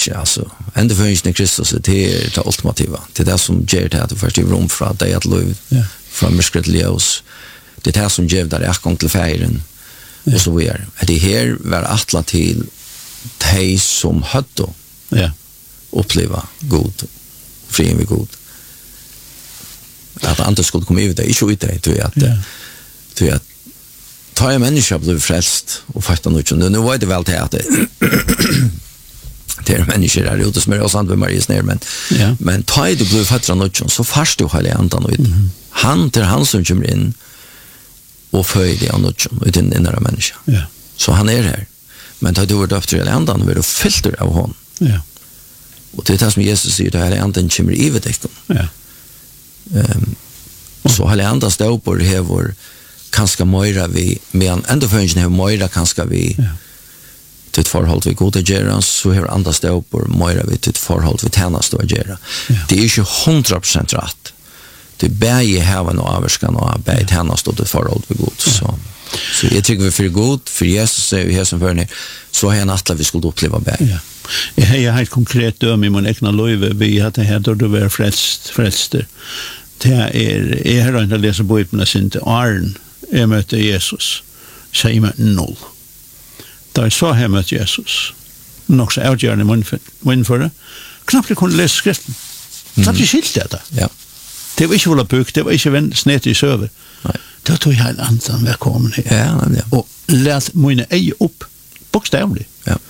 ikke, altså. Endeføringen i Kristus, det det ultimativa. Det det som gjør det at du først i rom fra deg at lov, fra mørskret til ljøs. Det det som gjør det akkurat til feiren, og så videre. Det her var atla til de som hadde oppleva god, fri med god. At andre skulle komme ut det, ikke ut det, til at ta en menneske blev frelst og fattet noe. Nu var det vel til at det mennesker der ute som oss andre Marias ned, men ta du blev fattet noe, så først du hele andan ut. Han til han som kommer inn og føyer av noe ut i den innere menneske. Så han her. Men ta du var døpt til hele andan, og du filter av hon. Og det det som Jesus sier, da hele andan kommer i veddekken. Så hele andan ståper hever kanskje møyre vi, men enda føringen hever møyre kanskje vi til et forhold vi god til gjerne, så hever andre ståper møyre vi til et forhold vi tjenest å gjøre. Det ikke 100% rett. Det bæger hever noe averskan og bæger tjenest til et forhold vi god. Så jeg tykker vi for god, for Jesus er jo her som førende, så har jeg natt at vi skulle oppleve bæger. Jeg har helt konkret døm i min egna løyve, vi hadde her da du var frelster. Det jeg har ikke lest på Bibelen sin til Arn, jeg møtte Jesus, så jeg møtte 0. Da jeg så jeg møtte Jesus, nok så avgjørende munn for det, knapt jeg kunne lese skriften. Knapt jeg skilte det. Det var ikke vold bøk, det var ikke snet i søver. Da tog jeg hele andan velkommen her. Og let mine eie opp, bokstavlig.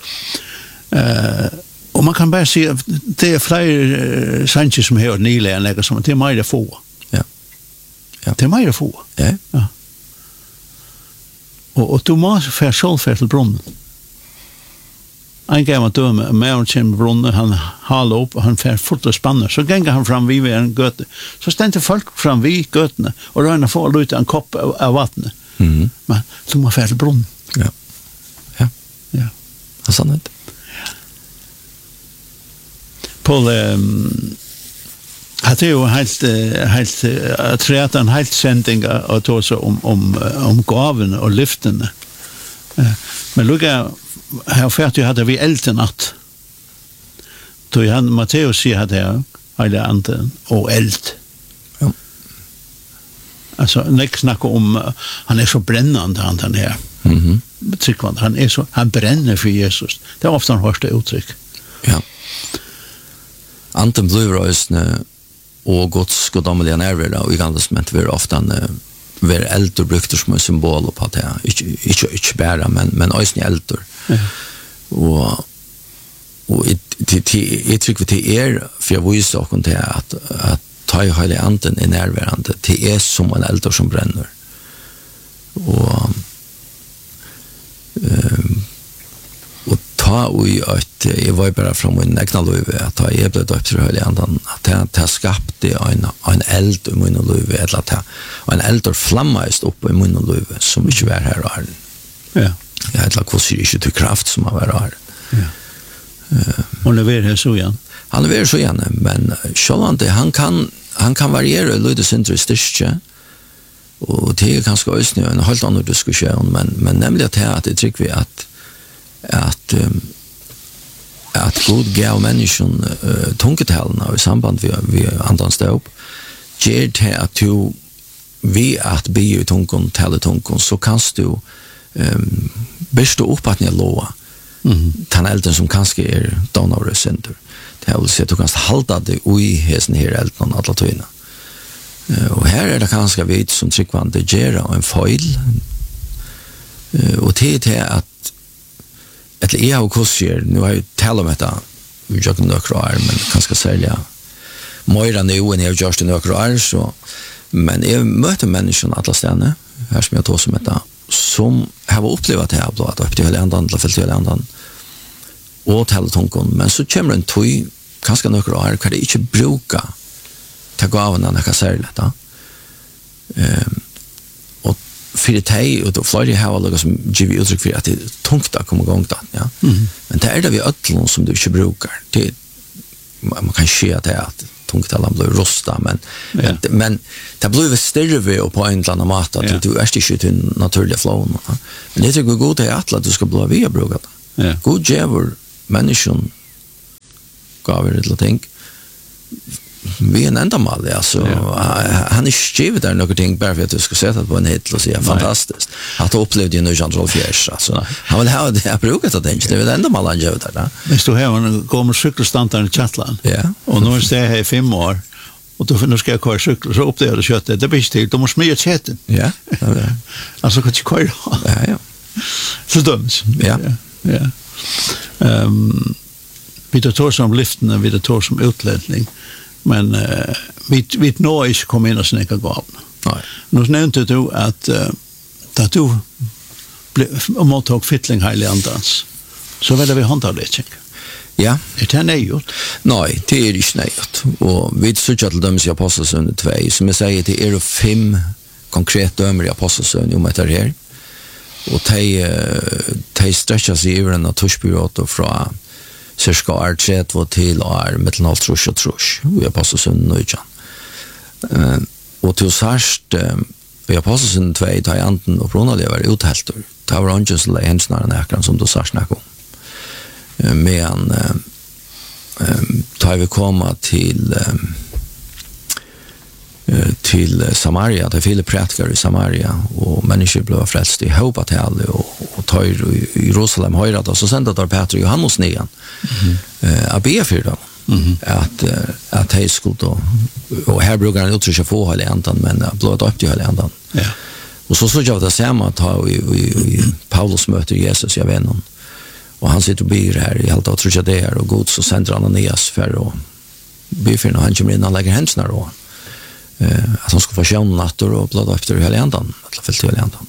Og man kan bare si at det er flere sanger som har nylig enn det er mer få. Det er mer få. Og du må få selv til brunnen. En gang var døme, med han kommer brunnen, han haler opp, og han får fort og spanner. Så ganger han fram vid en gøte. Så stendte folk fram vid gøtene, og røyne får ut en kopp av vattnet. Men du må få til brunnen. Det er sannhet. Paul, det er jo helt treet en helt sending å ta seg om gavene og lyftene. Men lukket, her fært jo hadde vi elden at Matteus sier at det hele anden og eld. Altså, når jeg snakker om han er så brennende han her. Han brenner for Jesus. Det er ofte han hørste uttrykk. Anten blir røysene og Guds goddommelige nærvære og i gamle testamentet vil ofte være eldre brukter som en symbol på det. Ikke bare, men også eldre. Og jeg tror til for jeg viser dere til at ta i hele anden er nærværende. Det som en eldre som brenner. Og ta ui at jeg var bare fra min egna løyve at jeg ble døpt til høylig andan at jeg skapte en eld i min løyve eller at en eld flammeist opp i min løyve som ikke var her og her jeg vet ikke hva sier ikke til kraft som har vært her og leverer så igjen han leverer så igjen men sjålande han kan variere løyde sindre i styrke og det er ganske øyne en helt annen diskusjon men nemlig at jeg trykker vi at Gud gav mennesken tungetallene i samband vi andan stå opp gjør til at du ved at be i tungen, tale tungen så kan du bestå opp at ni lova den elden som kanskje er donar synder det vil si at du kan halda deg ui hesen her elden alle tøyene og her er det kanskje vidt som tryggvande gjør en feil og til at eller jeg har kurser, nu har jeg talt om dette vi gjør ikke noe år, men kanskje særlig mer enn enn jeg har gjort noe år, men jeg møter mennesker alle stedene, her som jeg tar som dette, som har opplevd det her, at opp til hele andan, eller til hele andan, og tale tungen, men så kommer en tøy, kanskje noe år, hva det ikke bruker til gavene noe særlig, för det och flyger här och som ger uttryck för att det tungt att komma igång där men det är det vi öllon som du inte brukar det man kan se att det är tungt att bli rosta men det blir större på en annan mat att du är inte till naturliga flow men det är god att du ska bli via brukat god jävor människan gaver eller ting. Vi en enda mal, alltså han är skrivit där några ting bara för att du ska sätta på en hit och säga fantastiskt. Att upplevde ju nu Jean Rolf Fjärs alltså. Han vill ha det här brukat att det är enda mal han gör där. Men du har en kommer cykelstandard i Chatland. Ja. Och nu är det här i 5 år. Och då finns ska jag köra cykel så upp där och köta. Det blir till. De måste smörja chatten. Ja. Alltså kan du köra. Ja. Så döms. Ja. Vi tar som liften, vi tar som utledning. Men vi når ikke komme inn og snekka gavene. Nej. Nå nevnte du at da du mottog fytling heilig andans, så ville vi håndavletting. Ja. Det nejot? Nej, det är inte nejot. Och vi söker till döms i Apostlesönen 2, som jag säger, det är 5 konkreta dömer i Apostlesönen om det här. Och de stretchar sig över en tursbyråt och från cirka 3 till mellan 3 och 3 i Apostlesönen 9. Och till särskilt i Apostlesönen 2 tar jag anden och brunalever uthältor. Det var inte så länge hensnare näkran som du särskilt snackade om. Men tar vi komma till Samaria, det är prätkare i Samaria och människor blev frälst i Hopatal och tar i Jerusalem höjrat och så sända där Peter och Johannes nian att be för dem att de skulle då, och här brukar han uttrycka få hela ändan men blått upp till hela ändan. Ja. Och så jag det samma att ha i Paulus möter Jesus, jag vet någon. Och han sitter och ber här i allt och tror jag det är och god så sänder Ananias för att be för när han kommer in och lägger händerna då. Att han ska få känna natter och blåda efter hela ändan, eller fällt hela ändan.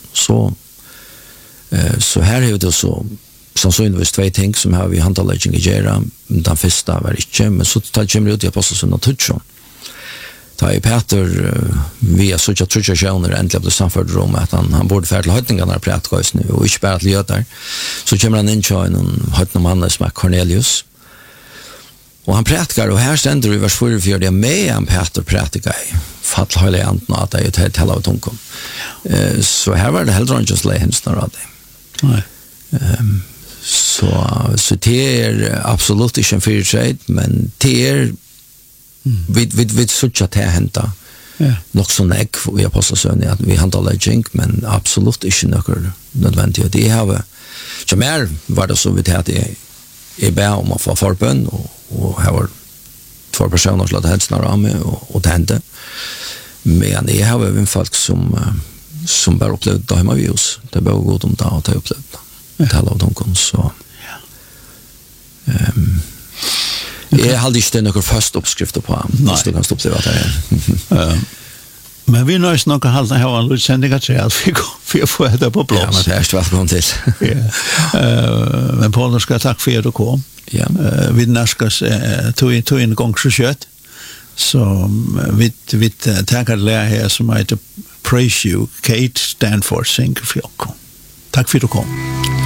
Så här är det så sannsynligvis 2 ting som har vi handläggning i gera. Den första var inte, men så tar kommer ut i Apostlesönen och Tutschon. Ta i Peter via sådana trutjationer äntligen blev samförd om att han borde färdig höjtningarna prätgås nu och inte bara att göra där. Så kommer han in till en höjtning som är Cornelius. Och han prätkar och här ständer i vers 44 det med en Peter prätkar i fall höjliga anten att det är ett helt hela av tunkom. Så här var det heller inte så lägens några av det. Nej. Så det är absolut inte en fyrträd men det är vi söker att hämta nog så näck vi har passat så att vi handlar jink men absolut inte något nödvändigt det har så mer var det så vi det är bra om att få förbön och här var 2 personer som hade hälsna ramme och tände men det har vi en folk som bara upplevt det hemma vid oss det var god om det att ha upplevt det alla de kom så jag hade inte några första uppskrifter på honom. Så du kan stoppa det här. Men vi nöjs nog att hålla här en utsändning att säga att vi får det på plats. Ja, men det är välkommen till. Men Paul, ska tack för att du kom. Ja. Vi närskas tog en gång så kött. Så vi tackar det här som heter Praise You, Kate Stanford, Sing för Tack för att du kom.